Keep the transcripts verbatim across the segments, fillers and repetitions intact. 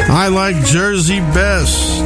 I Like Jersey Best.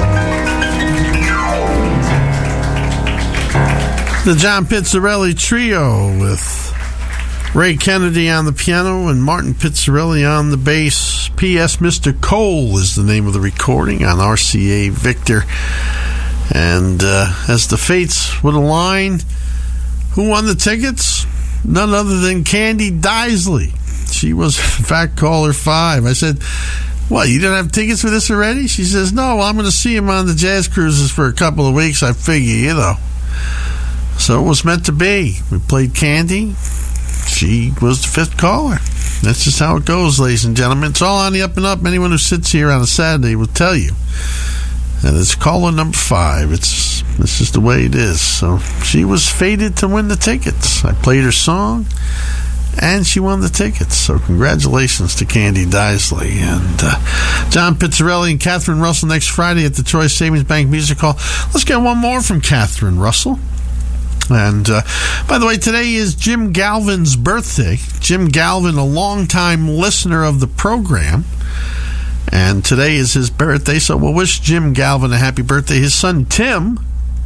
The John Pizzarelli Trio with Ray Kennedy on the piano and Martin Pizzarelli on the bass. P S. Mister Cole is the name of the recording on R C A Victor. And uh, as the fates would align, who won the tickets? None other than Candy Deisley. She was, in fact, caller five. I said, what, you didn't have tickets for this already? She says, no, well, I'm going to see him on the jazz cruises for a couple of weeks. I figure, you know. So it was meant to be. We played Candy. She was the fifth caller. That's just how it goes, ladies and gentlemen. It's all on the up and up. Anyone who sits here on a Saturday will tell you. And it's caller number five. It's, it's just the way it is. So she was fated to win the tickets. I played her song, and she won the tickets. So congratulations to Candy Deisley. And uh, John Pizzarelli and Catherine Russell next Friday at the Troy Savings Bank Music Hall. Let's get one more from Catherine Russell. And uh, by the way, today is Jim Galvin's birthday. Jim Galvin, a longtime listener of the program. And today is his birthday, so we'll wish Jim Galvin a happy birthday. His son, Tim.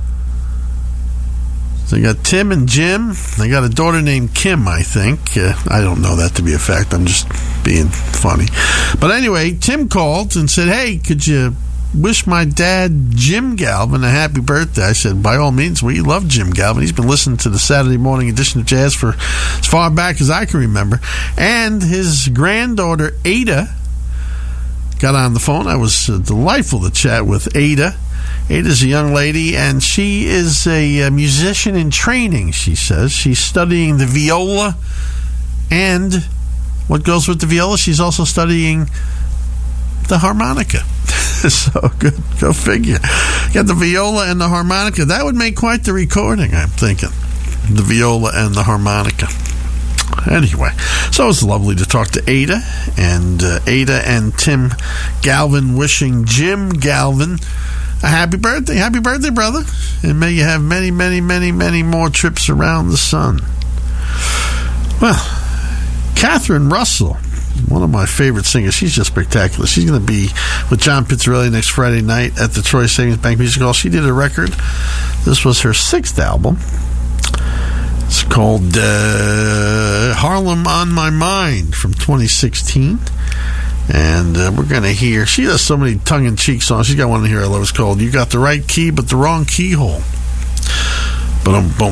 So they got Tim and Jim. They got a daughter named Kim, I think. Uh, I don't know that to be a fact. I'm just being funny. But anyway, Tim called and said, hey, could you wish my dad, Jim Galvin, a happy birthday? I said, by all means, we love Jim Galvin. He's been listening to the Saturday morning edition of Jazz for as far back as I can remember. And his granddaughter, Ada, got on the phone. I was uh, delightful to chat with Ada. Ada's a young lady, and she is a, a musician in training, she says. She's studying the viola, and what goes with the viola, she's also studying the harmonica. So good, go figure. Got the viola and the harmonica. That would make quite the recording, I'm thinking. The viola and the harmonica. Anyway, so it's lovely to talk to Ada, and uh, Ada and Tim Galvin wishing Jim Galvin a happy birthday. Happy birthday, brother. And may you have many, many, many, many more trips around the sun. Well, Catherine Russell, one of my favorite singers. She's just spectacular. She's going to be with John Pizzarelli next Friday night at the Troy Savings Bank Music Hall. She did a record. This was her sixth album. It's called uh, Harlem on My Mind from twenty sixteen. And uh, we're going to hear, she has so many tongue-in-cheek songs. She's got one here I love. It's called You Got the Right Key But the Wrong Keyhole. Boom, boom.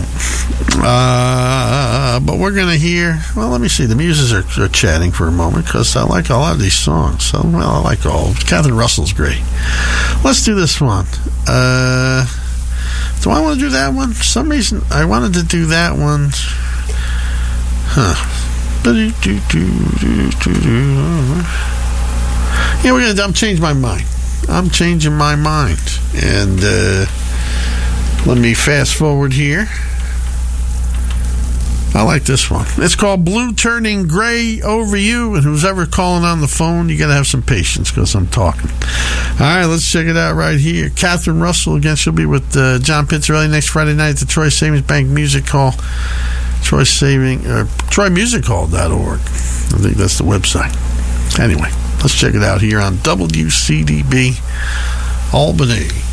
Uh, but we're going to hear, well, let me see. The muses are, are chatting for a moment because I like a lot of these songs. So, well, I like all. Catherine Russell's great. Let's do this one. Uh, do I want to do that one? For some reason, I wanted to do that one. Huh. Yeah, we're going to, I'm changing my mind. I'm changing my mind. And, uh, let me fast forward here. I like this one. It's called Blue Turning Gray Over You. And who's ever calling on the phone, you got to have some patience because I'm talking. All right, let's check it out right here. Catherine Russell, again, she'll be with uh, John Pizzarelli next Friday night at the Troy Savings Bank Music Hall. Troy Saving, uh, Troy Music Hall dot org. I think that's the website. Anyway, let's check it out here on W C D B Albany.